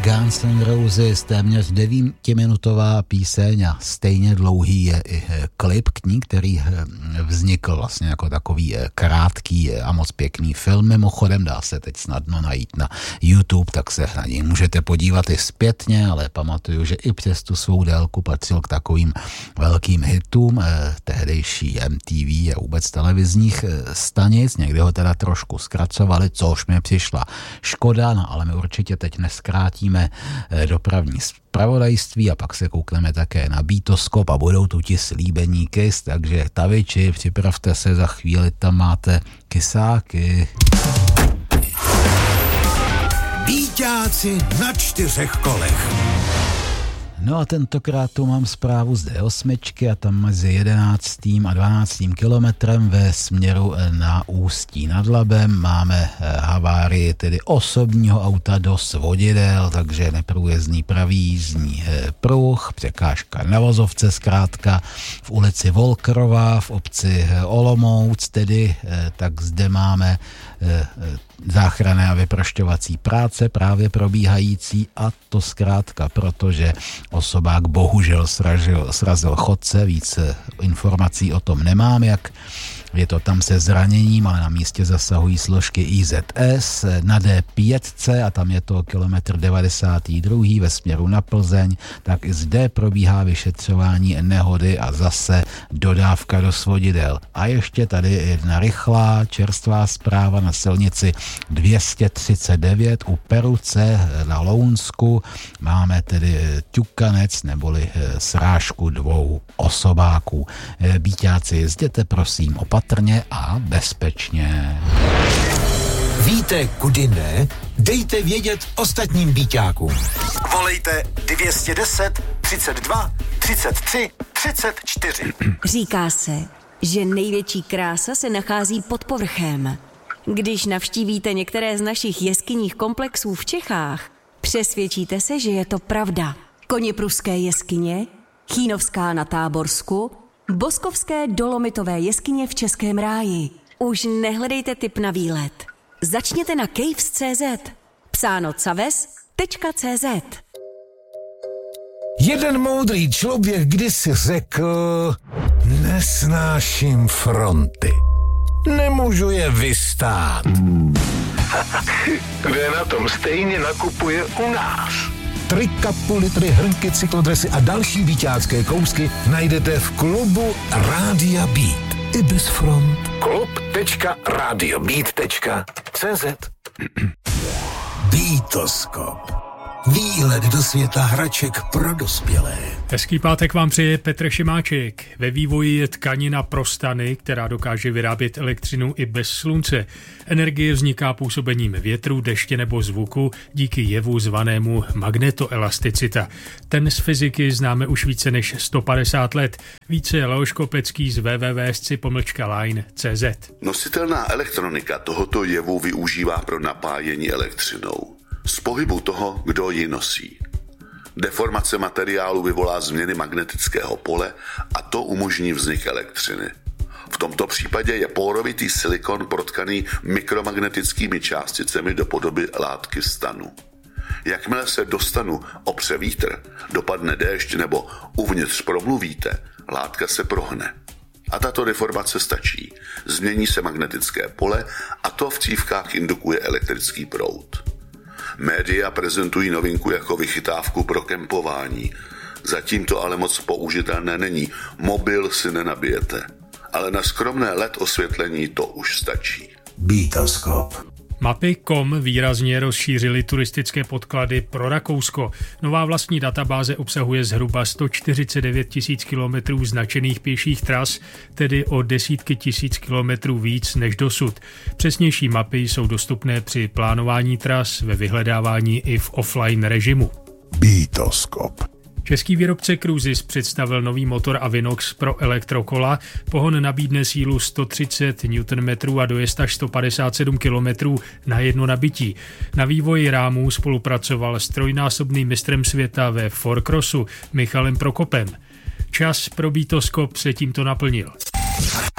Guns N' Roses, téměř 9minutová píseň a stejně dlouhý je i klip k ní, který vznikl vlastně jako takový krátký a moc pěkný film. Mimochodem dá se teď snadno najít na YouTube, tak se na něj můžete podívat i zpětně, ale pamatuju, že i přes tu svou délku patřil k takovým velkým hitům tehdejší MTV a vůbec televizních stanic. Někdy ho teda trošku zkracovali, což mi přišla škoda, no ale my určitě teď neskrátíme dopravní zpravodajství a pak se koukneme také na Beatoskop a budou tu ti slíbení Kiss, takže taviči, připravte se, za chvíli tam máte kysáky. Bíťáci na 4 kolech. No a tentokrát tu mám zprávu z D8 a tam mezi 11. a 12. kilometrem ve směru na Ústí nad Labem máme havárii tedy osobního auta do svodidel, takže neprůjezdný pravý jízdní pruh, překážka na vozovce zkrátka v ulici Volkrova v obci Olomouc tedy, tak zde máme záchranné a vyprošťovací práce právě probíhající a to zkrátka, protože osobák bohužel srazil chodce, víc informací o tom nemám, jak je to tam se zraněním, ale na místě zasahují složky IZS na D5 a tam je to kilometr 92. ve směru na Plzeň, tak i zde probíhá vyšetřování nehody a zase dodávka do svodidel. A ještě tady jedna rychlá čerstvá zpráva na silnici 239 u Peruce na Lounsku. Máme tedy ťukanec neboli srážku 2 osobáků. Bíťáci, jezděte prosím opatrně a bezpečně. Víte, kudy ne? Dejte vědět ostatním bíťákům. Volejte 210 32 33 34. Říká se, že největší krása se nachází pod povrchem. Když navštívíte některé z našich jeskyních komplexů v Čechách, přesvědčíte se, že je to pravda. Koněpruské jeskyně, Chínovská na Táborsku, Boskovské dolomitové jeskyně v Českém ráji. Už nehledejte tip na výlet. Začněte na caves.cz. Psáno caves.cz. Jeden moudrý člověk kdysi řekl: nesnáším fronty. Nemůžu je vystát. Kdo je na tom stejně, nakupuje u nás. Trika, politry, hrnky, cyklodresy a další bíťácké kousky najdete v klubu Rádia Beat. I bez front. klub.radiobeat.cz. Beatoskop. Výlet do světa hraček pro dospělé. Hezký pátek vám přeje Petr Šimáček. Ve vývoji je tkanina pro stany, která dokáže vyrábět elektřinu i bez slunce. Energie vzniká působením větru, deště nebo zvuku díky jevu zvanému magnetoelasticita. Ten z fyziky známe už více než 150 let. Více Leoš Kopecký z www.sci.line.cz. Nositelná elektronika tohoto jevu využívá pro napájení elektřinou. Z pohybu toho, kdo ji nosí. Deformace materiálu vyvolá změny magnetického pole a to umožní vznik elektřiny. V tomto případě je porovitý silikon protkaný mikromagnetickými částicemi do podoby látky stanu. Jakmile se do stanu opře vítr, dopadne déšť nebo uvnitř promluvíte, látka se prohne. A tato deformace stačí. Změní se magnetické pole a to v cívkách indukuje elektrický proud. Média prezentují novinku jako vychytávku pro kempování. Zatím to ale moc použitelné není. Mobil si nenabijete. Ale na skromné LED osvětlení to už stačí. Beatoskop. Mapy.com výrazně rozšířily turistické podklady pro Rakousko. Nová vlastní databáze obsahuje zhruba 149 000 kilometrů značených pěších tras, tedy o desítky tisíc kilometrů víc než dosud. Přesnější mapy jsou dostupné při plánování tras, ve vyhledávání i v offline režimu. Beatoskop. Český výrobce Cruisys představil nový motor Avinox pro elektrokola. Pohon nabídne sílu 130 Nm a dojezd až 157 km na jedno nabití. Na vývoji rámů spolupracoval s trojnásobným mistrem světa ve fourcrossu Michalem Prokopem. Čas pro Beatoskop se tímto naplnil.